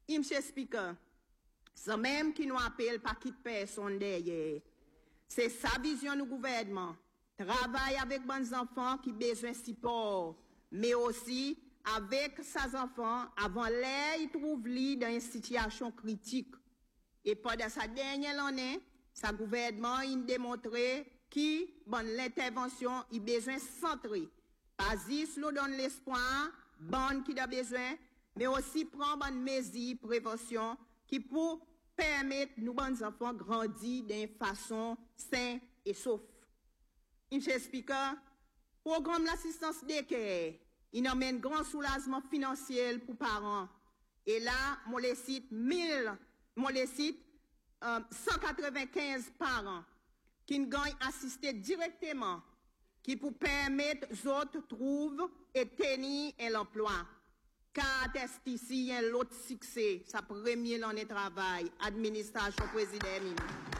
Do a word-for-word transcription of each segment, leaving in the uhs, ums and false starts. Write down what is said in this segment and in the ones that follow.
Monsieur Speaker, c'est même qui nous appelle pas qui personne derrière. C'est sa vision du gouvernement. Travaille avec bons enfants qui ont besoin de support, mais aussi avec ses enfants avant l'air, ils trouvent lui dans une situation critique. Et pendant sa dernière année, sa gouvernement a démontré qui, bon, l'intervention, il besoin centré. Pas juste nous donne l'espoir, bon qui a besoin, mais aussi prendre bonne mesure, prévention, qui pour permettre nous bons enfants grandir d'une façon saine et sauf. Monsieur Speaker, programme l'assistance d'équerre, il amène grand soulagement financier pour parents. Et là, mon les cite mille, mon les cite euh, cent quatre-vingt-quinze parents qui gagnent assisté directement, qui pour permettre aux autres trouvent et tenir l'emploi. Car atteste ici un autre succès, sa première année de travail, administration président.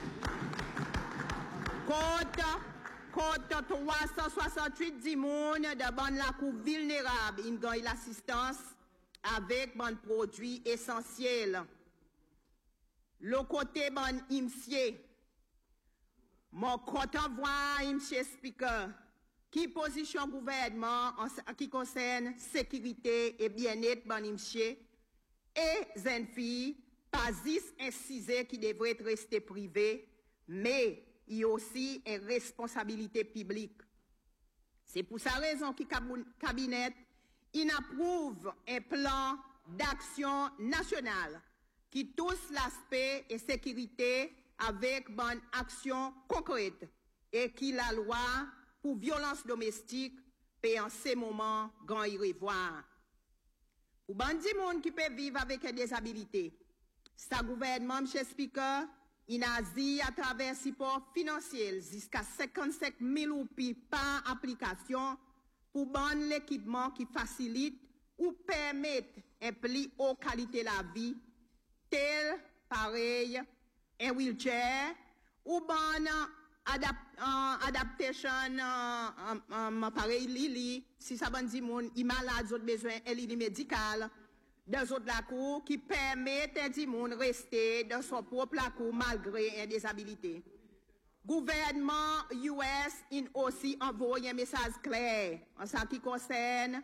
Côte, côte trois cent soixante-huit dimoun de bonne la cour vulnérable, il gagne l'assistance avec bon produits essentiels. Le côté bon imsier, mon côté voix imsier speaker, qui position gouvernement en ce qui concerne sécurité et bien-être bon imsier, et jeunes filles, pas dix incisés qui devraient rester privés, mais il y a aussi une responsabilité publique. C'est pour sa raison que le cabinet il approuve un plan d'action national qui touche l'aspect et sécurité avec bonne action concrète et qui la loi pour violence domestique peut en ces moments grand y revoir. Pour bandi monde qui peut vivre avec des disabilités, sa gouvernement, M. Speaker, il a dit à travers support financier jusqu'à cinquante-cinq mille roupies par application pour ban l'équipement qui facilite ou permet une plus haute qualité de la vie, tel, pareil, un wheelchair, ou ban adap, uh, adaptation, uh, um, um, pareil, lili, si ça ban dit moun, il malade, autres besoin, un lili médical, dans autres la cour, qui permettent à dit moun rester dans son propre la cour malgré une disabilité. Gouvernement U S a aussi envoyé un message clair en ce qui concerne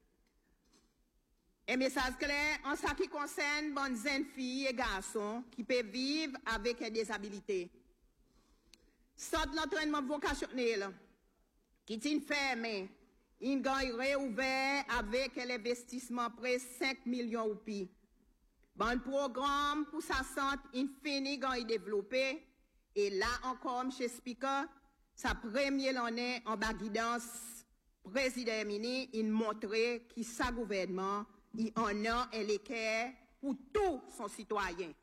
un message clair en ce qui concerne bonnes jeunes filles et garçons qui peuvent vivre avec une disabilité. Sorte l'entraînement vocationnel qui est fermé, il gagne réouvert avec l'investissement près cinq millions de roupies. Bon programme pour sa santé infini gagne développé. Et là encore, M. Speaker, sa première année en bas guidance, président Mini, il montrait que sa gouvernement, il en a un équerre pour tous son citoyen.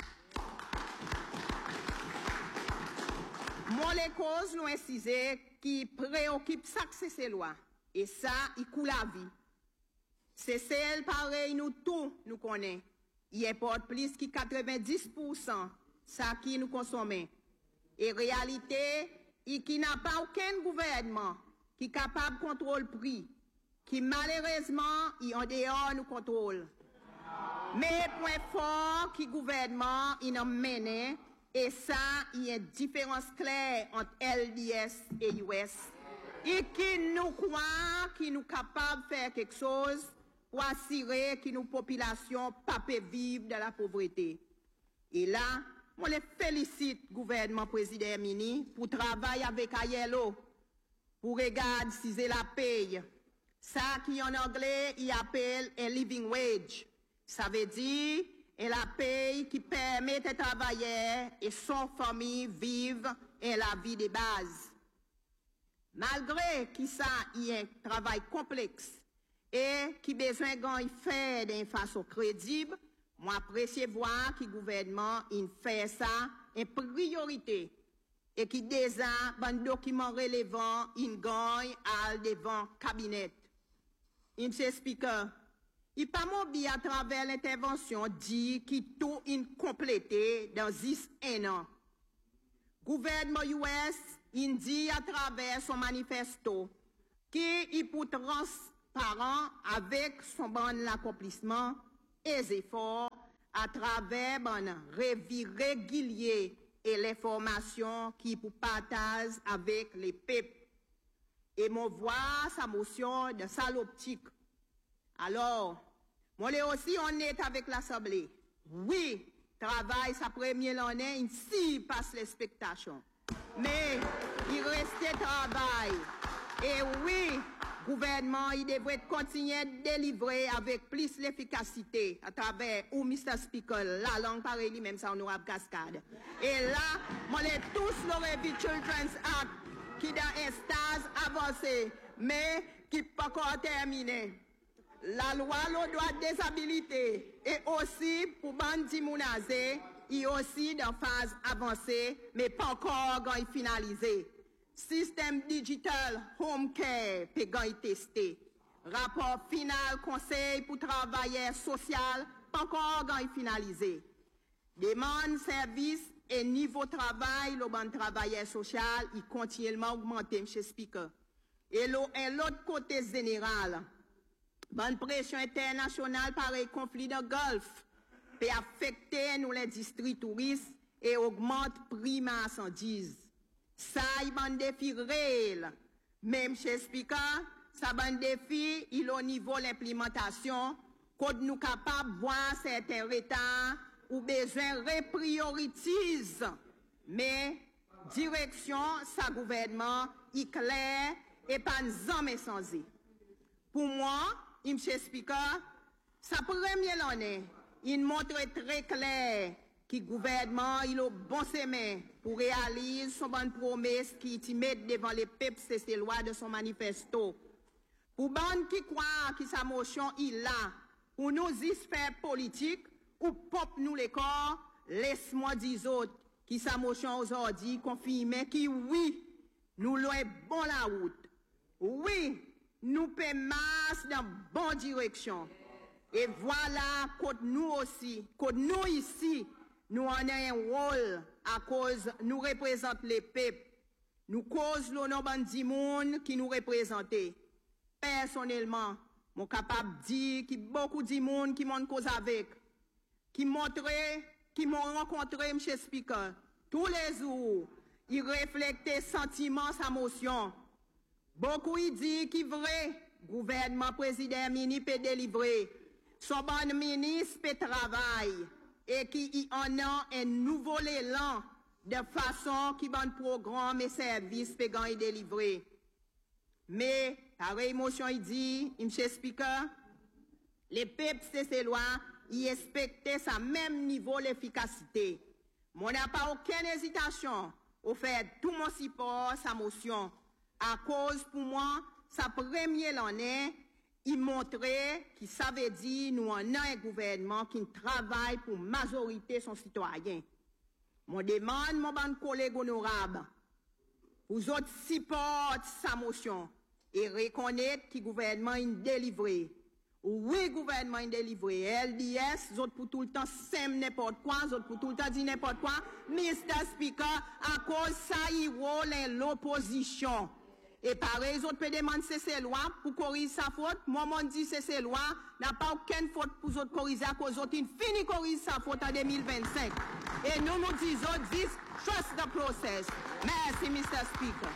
Moi, les causes nous incisé qui préoccupent ça que c'est ces lois. Et ça, il coule la vie. C'est celle pareil, nous tous, nous connaissons. Il importe plus que quatre-vingt-dix pour cent ça qui nous consommons. Et réalité, il qui n'a pas aucun gouvernement qui est capable de contrôler le prix, qui malheureusement, il en dehors nous contrôle. Mais point fort qui gouvernement, il a mené, et ça, il y a une différence claire entre L D S et U S. Et qui nous croit, qui nous capable de faire quelque chose pour assurer que nos populations ne peuvent pas vivre dans la pauvreté. Et là, je les félicite, gouvernement président Mini, pour travailler avec I L O, pour regarder si c'est la paye. Ça qui en anglais, il appelle un living wage. Ça veut dire la paye qui permet aux travailleurs et son famille vivre la vie de base. Malgré que ça y a un travail complexe et qui besoin de faire d'une façon crédible, moi, apprécie voir que le gouvernement il fait ça en priorité et qui déjà, un document relevant, il gagne à devant le cabinet. Monsieur Speaker, il pas mobile à travers l'intervention dit que tout est complété dans dix un an. Gouvernement U S, il dit à travers son manifesto qu'il est pour transparent avec son bon accomplissement et efforts à travers un révi régulier et l'information qui pour partage avec les peuples. Et mon voix sa motion de sa l'optique. Alors, moi aussi on est avec l'Assemblée. Oui, travail sa première année, ici passe l'expectation. Mais il restait travail. Et oui, gouvernement, il devrait continuer de délivrer avec plus d'efficacité à travers ou mister Speaker, la langue pareille lui-même, ça honorable cascade. Et là, moi les tous l'aurait vu Children's Act qui dans un stage avancé, mais qui pas encore terminé. La loi le droit de déshabilité et aussi pour Bandi Mounazé, il aussi dans phase avancée, mais pas encore quand il finalisé. Système digital home care peut être testé. Rapport final conseil pour travailleurs social pas encore quand il finalisé. Demande service et niveau travail le bon travailleur social il continuellement augmenté monsieur Speaker. Et l'autre côté général, bonne pression internationale pareil conflit de Golfe peut affecter nous l'industrie touriste et augmente prix marchandises. Ça, il y a un défi réel. Même chez Speaker, ça a un défi, il au niveau de l'implémentation, quand nous sommes capables de voir certains retards ou besoin reprioritise. Mais, direction, sa gouvernement, il clair et pas jamais sans. Pour moi, M. Speaker, sa première année, il montre très clair que le gouvernement il a bon chemin pour réaliser son bonne promesse qui met devant les peuples ces lois de son manifesto. Pour bon qui croit que sa motion il a pour nous faire politique ou pop nous les corps, laisse-moi dire autres qui sa motion aujourd'hui confirme que oui, nous l'avons bon la route. Oui, nous paie masse dans bonne direction. Et voilà, que nous aussi, que nous ici, nous en avons un rôle à cause nous représentons les peuples. Nous cause le nom de monde qui nous représente. Personnellement, je suis capable de dire qu'il y a beaucoup de monde qui m'ont cause avec, qui montrent, qui m'ont rencontré, M. Speaker, tous les jours. Ils reflètent sentiments, sa motion. Beaucoup ils disent qu'il est vrai, gouvernement, président, ministre peut délivrer. Son bon ministre peut travailler et qui en a un nouveau élan de façon qui bon programme et service peut gagner délivrer. Mais, par émotion, il dit, M. Speaker, les peuples, c'est ces lois, ils respectent sa même niveau d'efficacité. Moi, n'a pas aucune hésitation au faire tout mon support, sa motion. À cause, pour moi, sa première année, il montrait qu'il savait dire nous en avons un gouvernement qui travaille pour la majorité de son citoyen. Je demande, mon bon collègue honorable, vous autres supportez sa motion et reconnaître que le gouvernement est délivré. Oui, le gouvernement est délivré. L D S, vous autres pour tout le temps sème n'importe quoi, vous autres pour tout le temps dire n'importe quoi. mister Speaker, à cause ça, il rôle l'opposition. Et pareil, les autres peuvent demander ces lois pour corriger sa faute. Moi, on dit ces lois n'a pas aucune faute pour les autres corriger à cause autres. Ils finissent corriger sa faute en deux mille vingt-cinq. Et nous nous disons, this trust the process. Merci, mister Speaker.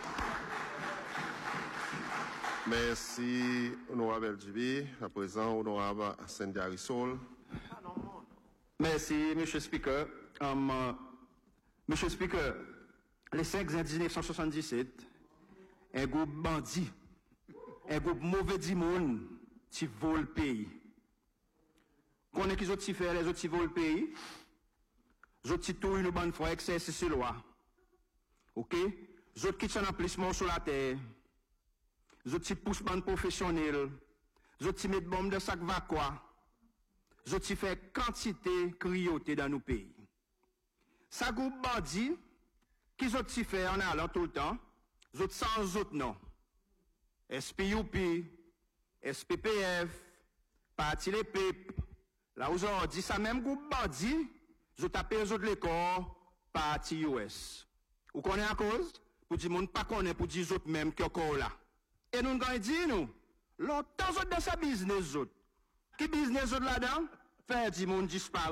Merci, honorable L G B. À présent, honorable Cindy Harrison. Merci, monsieur Speaker. Um, uh, monsieur Speaker, le cinq juin mille neuf cent soixante-dix-sept, un groupe bandit, un groupe mauvais du monde, qui vole le pays. Qu'on est qui ont fait les autres qui volent le pays, les autres qui tournent une bonne fois, exercer ces lois. Ok? Les autres qui sont en plus mort sur la terre, les autres qui poussent bande professionnelle, les autres qui mettent bombe de sac vacua, les autres qui font quantité de cruauté dans nos pays. Ça groupe bandit, qui ont fait en allant tout le temps, les autres sans autres noms. S P U P, S P P F, Parti les Peuples. Là aujourd'hui, ça même groupe bandit, ils ont tapé les autres l'école, Parti U S. Vous connaissez à cause? Pour dire monde pas connaît, pour dire les autres même qui sont là. Et nous avons dit, nous, longtemps de ce business, qui business là-dedans? Faire du monde disparaît.